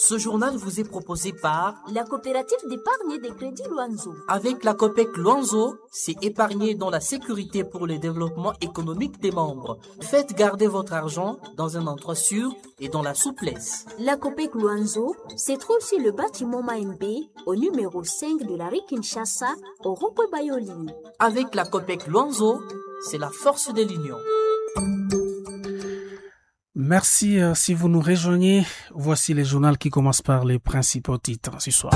Ce journal vous est proposé par la coopérative d'épargne et de crédit Luanzo. Avec la COPEC Luanzo, c'est épargner dans la sécurité pour le développement économique des membres. Faites garder votre argent dans un endroit sûr et dans la souplesse. La COPEC Luanzo se trouve sur le bâtiment Maembe au numéro 5 de la rue Kinshasa au rond-point Bayoli. Avec la COPEC Luanzo, c'est la force de l'union. Merci. Si vous nous rejoignez, voici les journaux qui commencent par les principaux titres ce soir.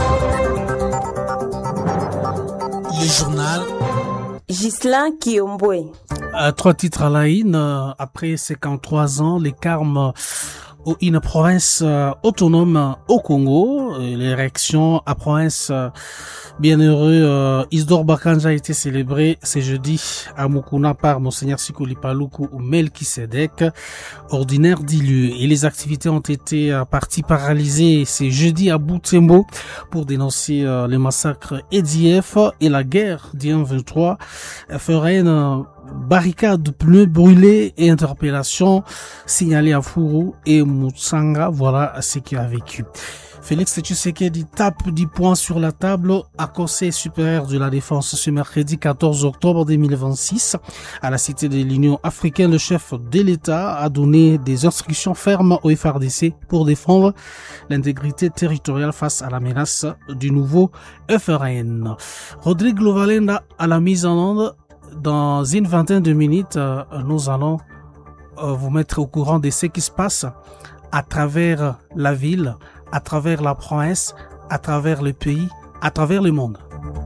Le journal Ghislain Kiombwe. 3 titres à la une. Après 53 ans, les Carmes ou une province autonome au Congo. L'érection à province bienheureux Isidore Bakanja a été célébrée ce jeudi à Mukuna par Monseigneur Sikuli Paluku ou Melkisedek, ordinaire d'Ilu. Et les activités ont été parties paralysées ce jeudi à Butembo pour dénoncer les massacres EDF et la guerre du M23. Ferait une barricade, pneus brûlés et interpellation signalée à Furu et Mutsanga. Voilà ce qui a vécu. Félix Tshisekedi tape du poing sur la table à Conseil supérieur de la défense ce mercredi 14 octobre 2026. À la Cité de l'Union africaine, le chef de l'État a donné des instructions fermes au FRDC pour défendre l'intégrité territoriale face à la menace du nouveau FRN. Rodrigue Lovalenda à la mise en onde. Dans une vingtaine de minutes, nous allons vous mettre au courant de ce qui se passe à travers la ville, à travers la province, à travers le pays, à travers le monde.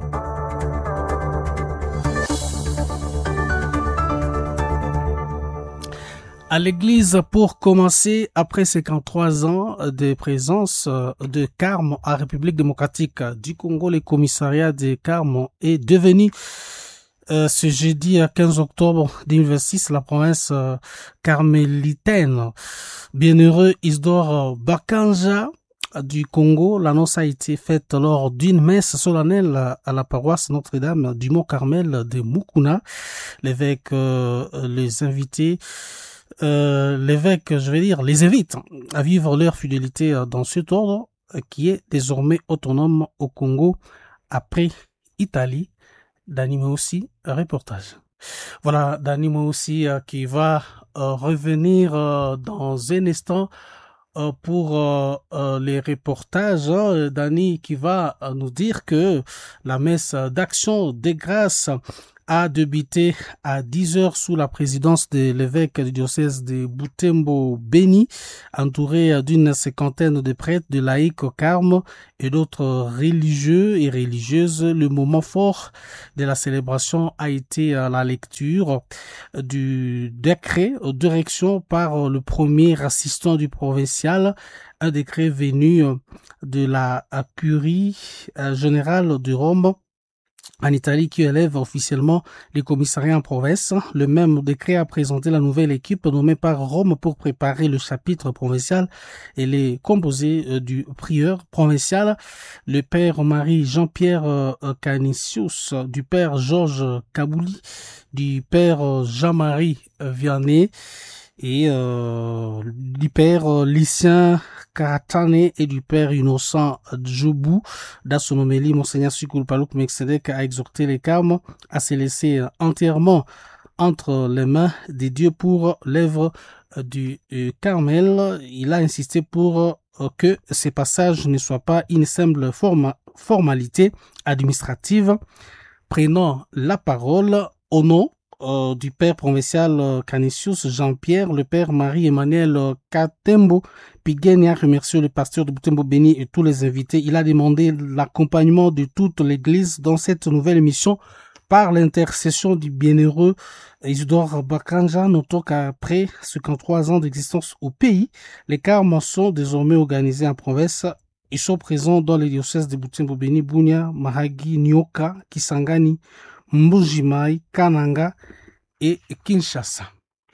À l'église, pour commencer, après 53 ans de présence de Carmes en République démocratique du Congo, le commissariat de Carmes est devenu ce jeudi 15 octobre 2026, la province carmélitaine. Bienheureux Isidore Bakanja du Congo, l'annonce a été faite lors d'une messe solennelle à la paroisse Notre-Dame du Mont-Carmel de Mukuna. L'évêque les invités l'évêque, les invite à vivre leur fidélité dans cet ordre qui est désormais autonome au Congo après Italie. Dani aussi reportage. Voilà, Dani aussi qui va revenir dans un instant pour les reportages. Dani qui va nous dire que la messe d'action de grâce a débuté à 10h sous la présidence de l'évêque du diocèse de Butembo Beni, entouré d'une cinquantaine de prêtres, de laïcs au Carme et d'autres religieux et religieuses. Le moment fort de la célébration a été la lecture du décret de direction par le premier assistant du provincial, un décret venu de la curie générale de Rome en Italie qui élève officiellement les commissariats en province. Le même décret a présenté la nouvelle équipe nommée par Rome pour préparer le chapitre provincial. Elle est composée du prieur provincial, le père Marie Jean-Pierre Canisius, du père Georges Kabouli, du père Jean-Marie Vianney et du père Lucien Karatane et du père Innocent Djoubou. Dans son homélie, Monseigneur Sikul Palouk Meksedek a exhorté les Carmes à se laisser entièrement entre les mains des dieux pour l'œuvre du Carmel. Il a insisté pour que ces passages ne soient pas une simple formalité administrative. Prenant la parole au nom du père provincial Canisius Jean-Pierre, le père Marie-Emmanuel Katembo Pigeni a remercié le pasteur de Butembo Beni et tous les invités. Il a demandé l'accompagnement de toute l'église dans cette nouvelle mission par l'intercession du bienheureux Isidore Bakanja. Notons qu'après 53 ans d'existence au pays, les Carmes sont désormais organisés en province. Ils sont présents dans les diocèses de Butembo Beni, Bunia, Mahagi, Nyoka, Kisangani, Mbujimai, Kananga et Kinshasa.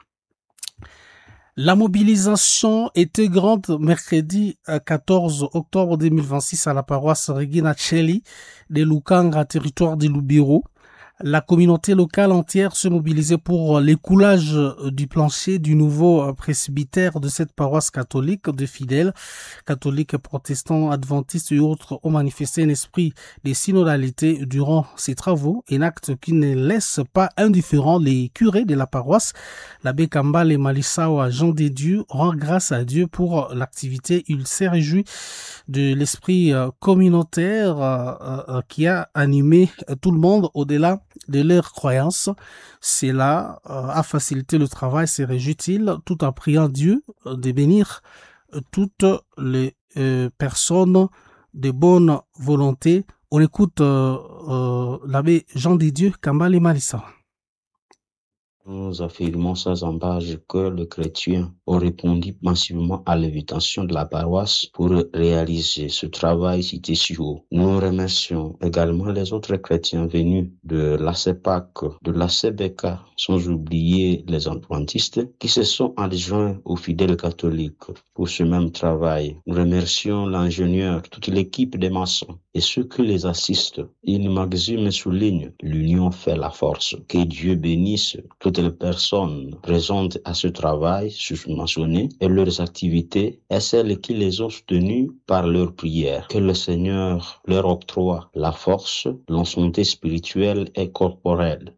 La mobilisation était grande mercredi 14 octobre 2026 à la paroisse Regina Cheli de Lukanga, territoire de Lubero. La communauté locale entière se mobilisait pour l'écoulage du plancher du nouveau presbytère de cette paroisse catholique. De fidèles catholiques, protestants, adventistes et autres ont manifesté un esprit de synodalité durant ces travaux, un acte qui ne laisse pas indifférents les curés de la paroisse. L'abbé Kambale Malisawa, Jean des Dieux, rend grâce à Dieu pour l'activité. Il s'est réjoui de l'esprit communautaire qui a animé tout le monde au-delà de leurs croyances. Cela a facilité le travail, se réjouit-il, tout en priant Dieu de bénir toutes les personnes de bonne volonté. On écoute l'abbé Jean Didier Kambale Malissa. Nous affirmons sans embâche que les chrétiens ont répondu massivement à l'invitation de la paroisse pour réaliser ce travail cité si haut. Nous remercions également les autres chrétiens venus de l'ACEPAC, de l'ACBK, sans oublier les adventistes qui se sont adjoints aux fidèles catholiques pour ce même travail. Nous remercions l'ingénieur, toute l'équipe des maçons et ceux qui les assistent. Une maxime souligne: l'union fait la force. Que Dieu bénisse toutes les personnes présentes à ce travail susmentionné et leurs activités et celles qui les ont soutenues par leurs prières. Que le Seigneur leur octroie la force, la santé spirituelle et corporelle.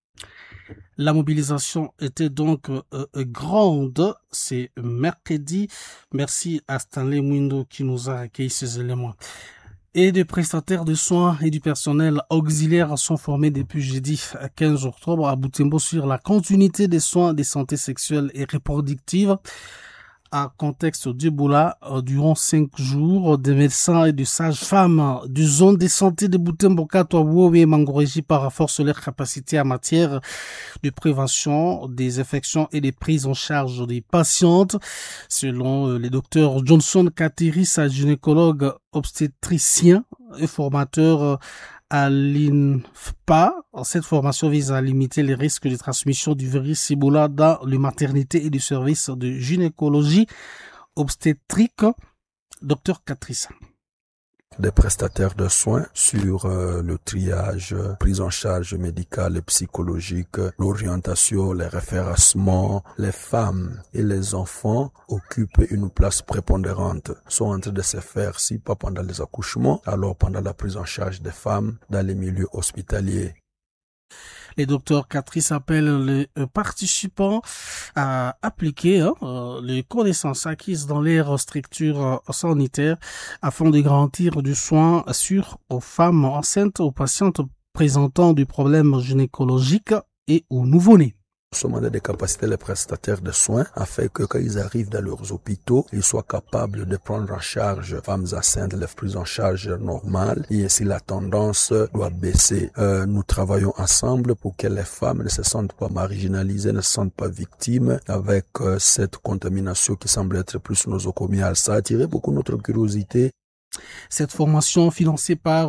La mobilisation était donc grande. C'est mercredi. Merci à Stanley Mwindo qui nous a accueilli ces éléments. Et des prestataires de soins et du personnel auxiliaire sont formés depuis jeudi 15 octobre à Butembo sur la continuité des soins de santé sexuelle et reproductive. À contexte d'Ebola, durant 5 jours, des médecins et des sages-femmes du zone de santé de Butembo, Katwa, et Mangoréji renforcent leur capacité en matière de prévention des infections et des prises en charge des patientes. Selon le docteur Johnson Kateris, gynécologue obstétricien et formateur à l'INFPA, cette formation vise à limiter les risques de transmission du virus Ebola dans les maternités et les services de gynécologie obstétrique. Docteur Katrissa. Des prestataires de soins sur le triage, prise en charge médicale et psychologique, l'orientation, les référencements. Les femmes et les enfants occupent une place prépondérante, sont en train de se faire, si pas pendant les accouchements, alors pendant la prise en charge des femmes dans les milieux hospitaliers. Les docteurs Catrice appellent les participants à appliquer les connaissances acquises dans leurs structures sanitaires afin de garantir du soin sûr aux femmes enceintes, aux patientes présentant des problèmes gynécologiques et aux nouveau-nés. Demander des capacités les prestataires de soins afin que quand ils arrivent dans leurs hôpitaux, ils soient capables de prendre en charge femmes enceintes, les prises en charge normales, et ainsi la tendance doit baisser. Nous travaillons ensemble pour que les femmes ne se sentent pas marginalisées, ne se sentent pas victimes avec cette contamination qui semble être plus nosocomiale. Ça a attiré beaucoup notre curiosité. Cette formation financée par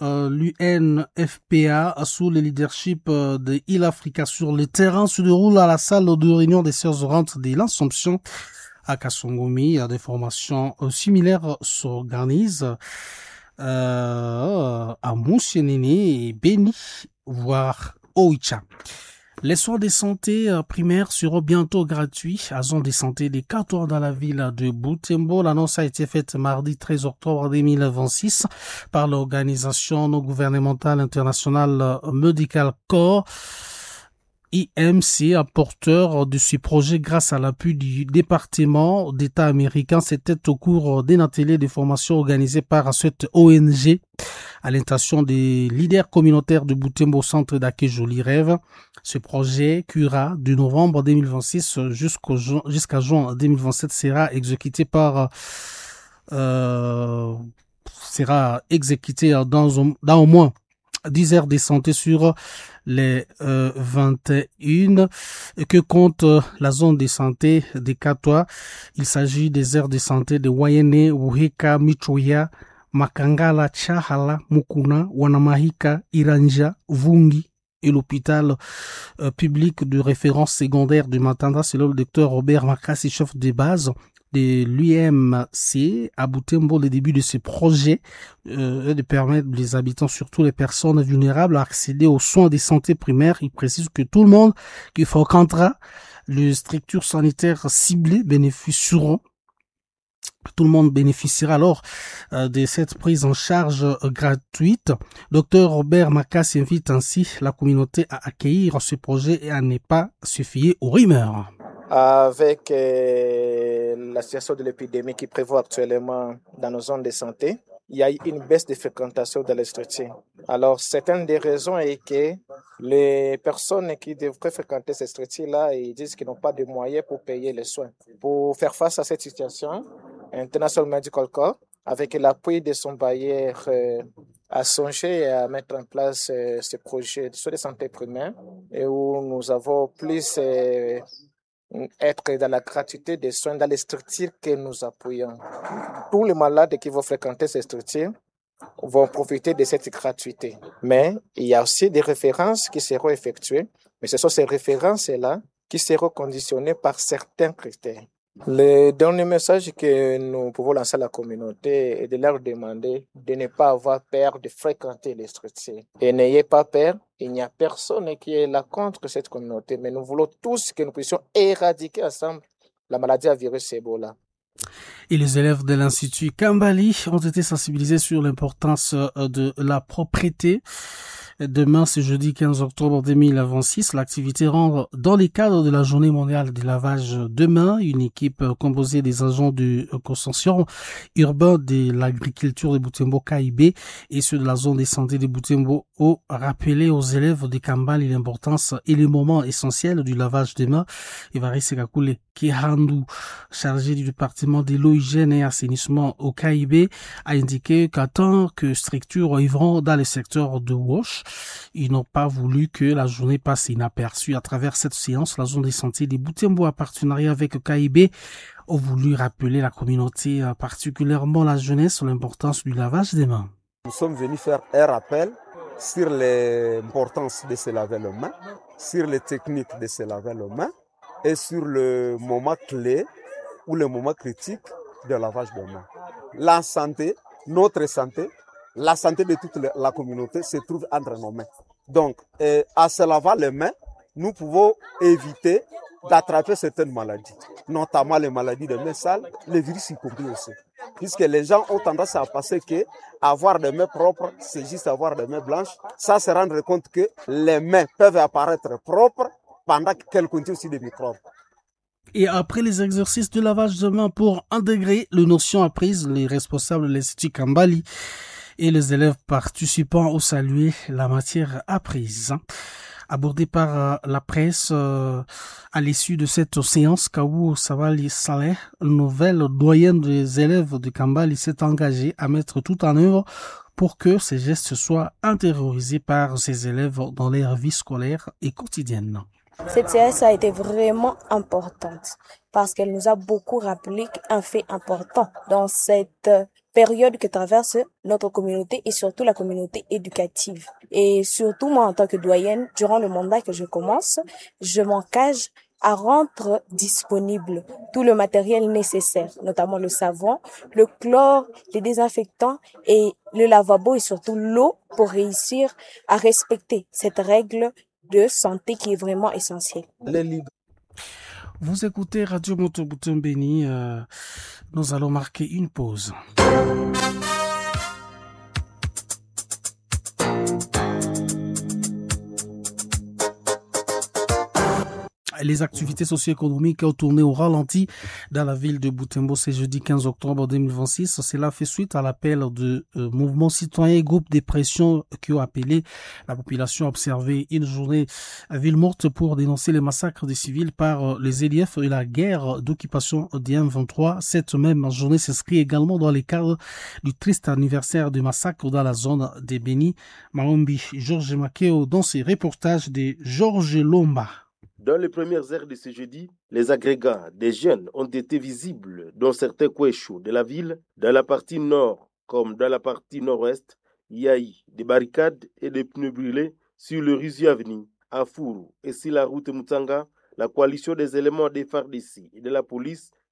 l'UNFPA sous le leadership de Il Africa sur le terrain se déroule à la salle de réunion des sœurs orantes de l'Assomption à Kasongomi. Des formations similaires s'organisent à Moussienene et Beni, voire Oicha. Les soins de santé primaires seront bientôt gratuits à zone de santé des 4 dans la ville de Butembo. L'annonce a été faite mardi 13 octobre 2026 par l'organisation non gouvernementale internationale Medical Corps, IMC, apporteur de ce projet grâce à l'appui du département d'État américain. C'était au cours d'un atelier de formation organisé par cette ONG à l'intention des leaders communautaires de Butembo, centre d'accueil Joli Rêve. Ce projet Cura de novembre 2026 jusqu'à juin 2027 sera exécuté dans au moins 10 heures de santé sur les 21 que compte la zone de santé des Katwa. Il s'agit des aires de santé de Wayene, Wuhika, Michoya, Makangala, Chahala, Mukuna, Wanamahika, Iranja, Vungi et l'hôpital public de référence secondaire du Matanda. C'est le docteur Robert Makassi, chef de base. de l'UMC à Butembo le début de ce projet de permettre les habitants, surtout les personnes vulnérables, à accéder aux soins de santé primaire. Il précise que tout le monde qui fréquentera les structures sanitaires ciblées bénéficieront. Tout le monde bénéficiera alors de cette prise en charge gratuite. Dr Robert Macas invite ainsi la communauté à accueillir ce projet et à ne pas se fier aux rumeurs. Avec la situation de l'épidémie qui prévaut actuellement dans nos zones de santé, il y a eu une baisse de fréquentation dans les structures. Alors, certaines des raisons est que les personnes qui devraient fréquenter ces structures-là, ils disent qu'ils n'ont pas de moyens pour payer les soins. Pour faire face à cette situation, International Medical Corps, avec l'appui de son bailleur, a songé à mettre en place ce projet de soins de santé primaire et où nous avons plus être dans la gratuité des soins dans les structures que nous appuyons. Tous les malades qui vont fréquenter ces structures vont profiter de cette gratuité. Mais il y a aussi des références qui seront effectuées, mais ce sont ces références-là qui seront conditionnées par certains critères. Le dernier message que nous pouvons lancer à la communauté est de leur demander de ne pas avoir peur de fréquenter les structures. Et n'ayez pas peur, il n'y a personne qui est là contre cette communauté, mais nous voulons tous que nous puissions éradiquer ensemble la maladie à virus Ebola. Et les élèves de l'Institut Kambali ont été sensibilisés sur l'importance de la propreté. Demain, c'est jeudi 15 octobre 2026, l'activité rentre dans le cadre de la journée mondiale du lavage de mains. Une équipe composée des agents du consortium urbain de l'agriculture de Butembo KIB et ceux de la zone de santé de Butembo ont rappelé aux élèves de Kambali l'importance et les moments essentiels du lavage des mains. Evariste Kakule Kihandu, chargé du département de l'eau, hygiène et assainissement au KIB, a indiqué qu'en tant que structure œuvrant dans le secteur de WASH, ils n'ont pas voulu que la journée passe inaperçue. À travers cette séance, la zone de santé de Butembo, en partenariat avec le KIB, ont voulu rappeler la communauté, particulièrement la jeunesse, sur l'importance du lavage des mains. Nous sommes venus faire un rappel sur l'importance de se laver les mains, sur les techniques de se laver les mains et sur le moment clé ou le moment critique de lavage des mains. La santé, notre santé, la santé de toute la communauté se trouve entre nos mains. Donc, à se laver les mains, nous pouvons éviter d'attraper certaines maladies, notamment les maladies de mains sales, les virus y compris aussi. Puisque les gens ont tendance à penser que avoir des mains propres, c'est juste avoir des mains blanches. Ça, se rendre compte que les mains peuvent apparaître propres pendant qu'elles contiennent aussi des microbes. Et après les exercices de lavage de mains pour intégrer les notions apprises, les responsables de l'Institut Kambali et les élèves participants ont salué la matière apprise. Abordé par la presse à l'issue de cette séance, Kawu Savali Saleh, nouvelle doyenne des élèves de Kambali, s'est engagé à mettre tout en œuvre pour que ces gestes soient intériorisés par ses élèves dans leur vie scolaire et quotidienne. Cette séance a été vraiment importante parce qu'elle nous a beaucoup rappelé un fait important dans cette période que traverse notre communauté et surtout la communauté éducative. Et surtout moi en tant que doyenne, durant le mandat que je commence, je m'engage à rendre disponible tout le matériel nécessaire, notamment le savon, le chlore, les désinfectants et le lavabo et surtout l'eau pour réussir à respecter cette règle de santé qui est vraiment essentielle. Vous écoutez Radio Moto Butumbeni, nous allons marquer une pause. Les activités socio-économiques ont tourné au ralenti dans la ville de Butembo ce jeudi 15 octobre 2026. Cela fait suite à l'appel de mouvements citoyens et groupes de pression qui ont appelé la population à observer une journée à ville morte pour dénoncer les massacres des civils par les EDF et la guerre d'occupation du M23. Cette même journée s'inscrit également dans les cadres du triste anniversaire du massacre dans la zone de Beni Maombi. Georges Makeo dans ses reportages de Georges Lomba. Dans les premières heures de ce jeudi, les agrégats des jeunes ont été visibles dans certains coins chauds de la ville. Dans la partie nord comme dans la partie nord-ouest, il y a eu des barricades et des pneus brûlés sur le Ruzu Avenue, à Fourou et sur la route Mutanga. La coalition des éléments des FARDC et de la police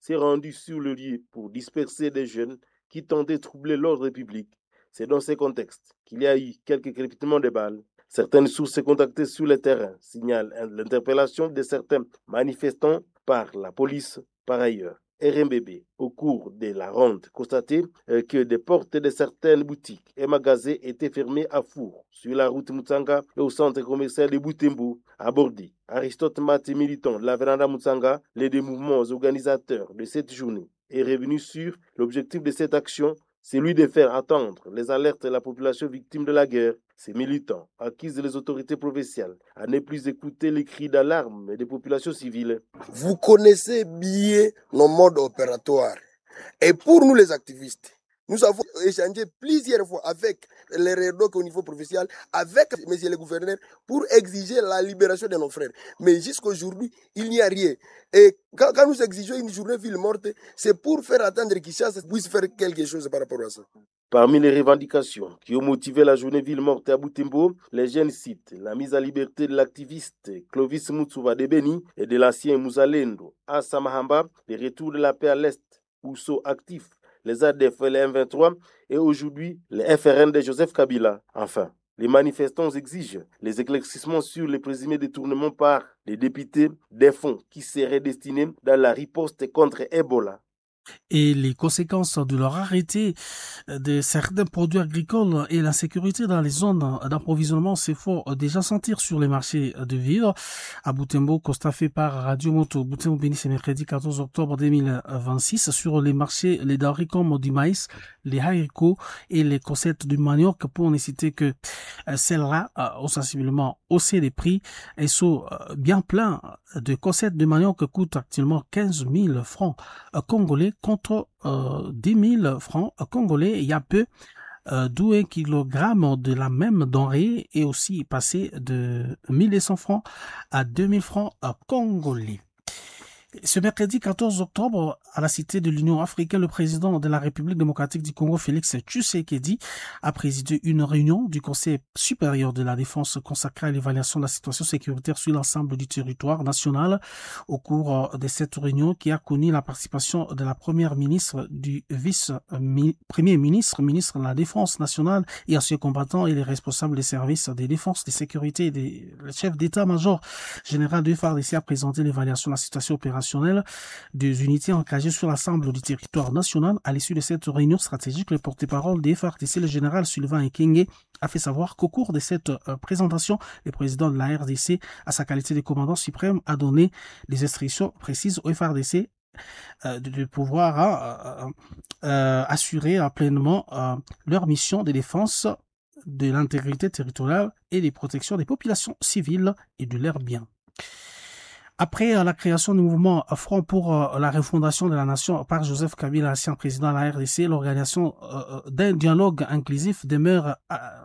s'est rendu sur le lieu pour disperser des jeunes qui tentaient de troubler l'ordre public. C'est dans ces contextes qu'il y a eu quelques crépitements de balles. Certaines sources contactées sur le terrain signalent l'interpellation de certains manifestants par la police. Par ailleurs, RMBB, au cours de la ronde, constaté que des portes de certaines boutiques et magasins étaient fermées à Four, sur la route Mutsanga et au centre commercial de Butembo. Abordé, Aristote Maté, militant de la Véranda Mutsanga, les deux mouvements organisateurs de cette journée, est revenu sur l'objectif de cette action, celui de faire attendre les alertes de la population victime de la guerre. Ces militants accusent les autorités provinciales à ne plus écouter les cris d'alarme des populations civiles. Vous connaissez bien nos modes opératoires. Et pour nous les activistes, nous avons échangé plusieurs fois avec les REDOC au niveau provincial, avec monsieur le gouverneur, pour exiger la libération de nos frères. Mais jusqu'aujourd'hui, il n'y a rien. Et quand nous exigeons une journée ville morte, c'est pour faire attendre Kinshasa puisse faire quelque chose par rapport à ça. Parmi les revendications qui ont motivé la journée ville morte à Butembo, les jeunes citent la mise à liberté de l'activiste Clovis Mutsuva de Beni et de l'ancien Muzalendo Assa Mahamba, le retour de la paix à l'Est, où sont actifs les ADF et les M23 et aujourd'hui les FRN de Joseph Kabila. Enfin, les manifestants exigent les éclaircissements sur les présumés détournements par les députés des fonds qui seraient destinés dans la riposte contre Ebola. Et les conséquences de leur arrêté de certains produits agricoles et la sécurité dans les zones d'approvisionnement se font déjà sentir sur les marchés de vivres. À Butembo, constat fait par Radio Moto Butembo Béni, c'est mercredi 14 octobre 2026 sur les marchés, les denrées comme du maïs, les haricots et les concettes du manioc, pour ne citer que celles-là ont sensiblement haussé les prix et sont bien pleins de concettes de manioc coûtent actuellement 15 000 francs congolais contre 10 000 francs congolais il y a peu, d'où un kilogramme de la même denrée est aussi passé de 1200 francs à 2000 francs congolais. Ce mercredi 14 octobre, à la Cité de l'Union africaine, le président de la République démocratique du Congo, Félix Tshisekedi, a présidé une réunion du Conseil supérieur de la défense consacrée à l'évaluation de la situation sécuritaire sur l'ensemble du territoire national. Au cours de cette réunion, qui a connu la participation de la première ministre, du vice-premier ministre, ministre de la Défense nationale et anciens combattants et les responsables des services de défense, de sécurité et des chefs d'état-major général de FARDC a présenté l'évaluation de la situation opérationnelle des unités engagées sur l'ensemble du territoire national. À l'issue de cette réunion stratégique, le porte-parole des FARDC, le général Sylvain Ekenge, a fait savoir qu'au cours de cette présentation, le président de la RDC, à sa qualité de commandant suprême, a donné des instructions précises au FARDC de pouvoir assurer pleinement leur mission de défense de l'intégrité territoriale et de protection des populations civiles et de leurs biens. Après la création du mouvement Front pour la refondation de la nation par Joseph Kabila, ancien président de la RDC, l'organisation d'un dialogue inclusif demeure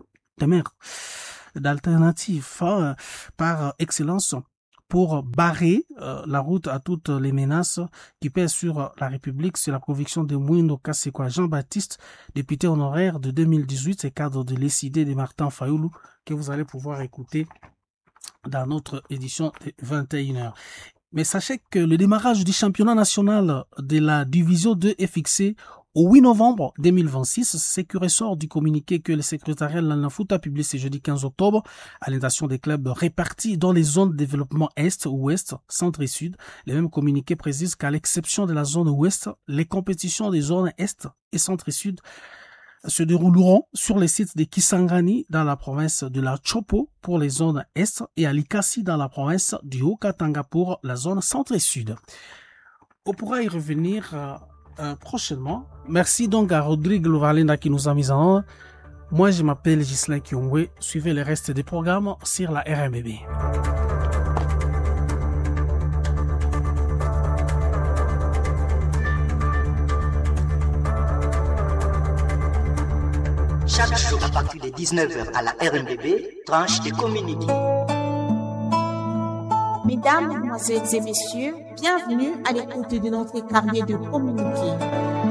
d'alternative par excellence pour barrer la route à toutes les menaces qui pèsent sur la République. C'est la conviction de Mouindo Kassekwa Jean-Baptiste, député honoraire de 2018 et cadre de l'ECD de Martin Fayoulou, que vous allez pouvoir écouter dans notre édition de 21h. Mais sachez que le démarrage du championnat national de la division 2 est fixé au 8 novembre 2026. C'est que ressort du communiqué que le secrétariat de l'Anafut a publié ce jeudi 15 octobre à l'intention des clubs répartis dans les zones de développement Est, Ouest, Centre et Sud. Le même communiqué précise qu'à l'exception de la zone Ouest, les compétitions des zones Est et Centre et Sud se dérouleront sur les sites de Kisangani dans la province de la Chopo pour les zones Est et à Likasi dans la province du Haut-Katanga pour la zone Centre et Sud. On pourra y revenir prochainement. Merci donc à Rodrigue Louvalenda qui nous a mis en ordre. Moi, je m'appelle Ghislain Kiongwe. Suivez le reste des programmes sur la RMBB. Chaque jour à partir de 19h à la RMBB, tranche de communiqué. Mesdames, Mesdemoiselles et Messieurs, bienvenue à l'écoute de notre carnet de communiqué.